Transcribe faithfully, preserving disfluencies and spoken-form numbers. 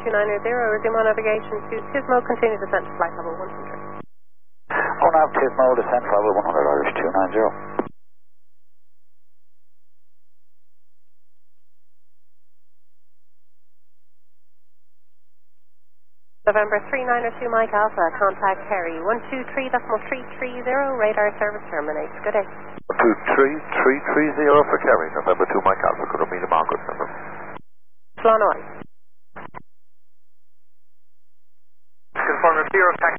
two nine zero, resume on navigation to Tismo, continue descent to flight level one hundred. Oh, nav Tismo, descent level one hundred, Irish two nine zero. November three nine two, Mike Alpha, contact Harry, one two three point three three zero, radar service terminates. Good day. one two three three three zero for Kerry, November two, Mike Alpha, could have been a Margaret number. Sloan on. Confirm zero, taxi.